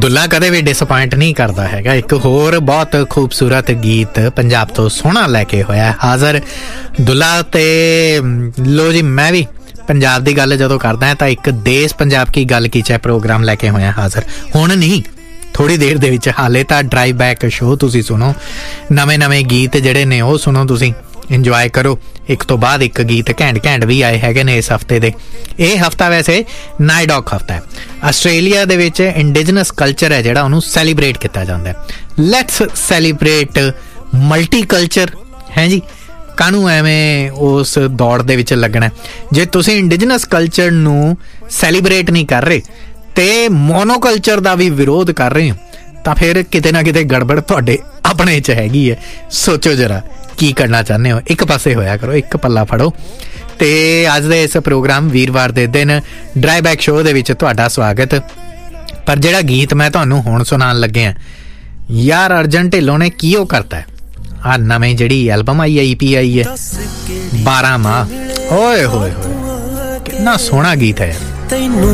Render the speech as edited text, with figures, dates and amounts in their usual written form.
ਦੁੱਲਾ ਕਦੇ ਵੀ ਡਿਸਪੁਆਇੰਟ ਨਹੀਂ ਕਰਦਾ ਹੈਗਾ। ਇੱਕ ਹੋਰ ਬਹੁਤ ਖੂਬਸੂਰਤ ਗੀਤ ਪੰਜਾਬ ਤੋਂ ਸੋਹਣਾ ਲੈ ਕੇ ਹੋਇਆ ਹਾਜ਼ਰ ਦੁੱਲਾ। ਤੇ ਲੋ ਜੀ, ਮੈਂ ਵੀ ਪੰਜਾਬ ਦੀ ਗੱਲ ਜਦੋਂ ਕਰਦਾ ਤਾਂ ਇੱਕ ਦੇਸ਼ ਪੰਜਾਬ ਕੀ ਗੱਲ ਕੀ ਚਾਹੇ ਪ੍ਰੋਗਰਾਮ ਲੈ ਕੇ ਹੋਇਆ ਹਾਜ਼ਰ। ਹੁਣ ਨਹੀਂ, ਥੋੜ੍ਹੀ ਦੇਰ ਦੇ ਵਿੱਚ। ਹਾਲੇ ਤਾਂ ਡਰਾਈਵ ਬੈਕ ਸ਼ੋਅ ਤੁਸੀਂ ਸੁਣੋ, ਨਵੇਂ ਗੀਤ ਜਿਹੜੇ ਨੇ ਉਹ ਸੁਣੋ, ਤੁਸੀਂ ਇੰਜੋਏ ਕਰੋ। ਇੱਕ ਤੋਂ ਬਾਅਦ ਇੱਕ ਗੀਤ ਘੈਂਟ ਵੀ ਆਏ ਹੈਗੇ ਨੇ ਇਸ ਹਫਤੇ ਦੇ। ਇਹ ਹਫਤਾ ਵੈਸੇ ਨਾਈਟ ਡੌਗ ਹਫਤਾ ਹੈ। ਆਸਟ੍ਰੇਲੀਆ ਦੇ ਵਿੱਚ ਇੰਡੀਜਨਸ ਕਲਚਰ ਹੈ ਜਿਹੜਾ, ਉਹਨੂੰ ਸੈਲੀਬ੍ਰੇਟ ਕੀਤਾ ਜਾਂਦਾ ਹੈ। ਲੈਟਸ ਸੈਲੀਬ੍ਰੇਟ ਮਲਟੀ ਕਲਚਰ ਹੈ ਜੀ। ਕਾਹਨੂੰ ਐਵੇਂ ਉਸ ਦੌੜ ਦੇ ਵਿੱਚ ਲੱਗਣਾ। ਜੇ ਤੁਸੀਂ ਇੰਡੀਜਨਸ ਕਲਚਰ ਨੂੰ ਸੈਲੀਬ੍ਰੇਟ ਨਹੀਂ ਕਰ ਰਹੇ ਤੇ ਮੋਨੋਕਲਚਰ ਦਾ ਵੀ ਵਿਰੋਧ ਕਰ ਰਹੇ ਹੋ ਤਾਂ ਫਿਰ ਕਿਤੇ ਨਾ ਕਿਤੇ ਗੜਬੜ ਤੁਹਾਡੇ ਆਪਣੇ 'ਚ ਹੈਗੀ ਹੈ। ਸੋਚੋ ਜਰਾ ਕੀ ਕਰਨਾ ਚਾਹੁੰਦੇ ਹੋ। ਇੱਕ ਪਾਸੇ ਹੋਇਆ ਕਰੋ, ਇੱਕ ਪੱਲਾ ਫੜੋ। ਤੇ ਅੱਜ ਦੇ ਇਸ ਪ੍ਰੋਗਰਾਮ ਵੀਰਵਾਰ ਦੇ ਦਿਨ ਡਰਾਈਵ ਬੈਕ ਸ਼ੋਅ ਦੇ ਵਿੱਚ ਤੁਹਾਡਾ ਸਵਾਗਤ। ਪਰ ਜਿਹੜਾ ਗੀਤ ਮੈਂ ਤੁਹਾਨੂੰ ਹੁਣ ਸੁਣਾਉਣ ਲੱਗਿਆ ਯਾਰ, ਅਰਜਨ ਢਿੱਲੋਂ ਨੇ ਕੀ ਉਹ ਕਰਤਾ ਹੈ। ਆਹ ਨਵੀਂ ਜਿਹੜੀ ਐਲਬਮ ਆਈ ਹੈ, EP ਆਈ ਹੈ 12 ਮਾਹ, ਓਏ ਹੋਏ ਹੋਏ, ਕਿੰਨਾ ਸੋਹਣਾ ਗੀਤ ਹੈ।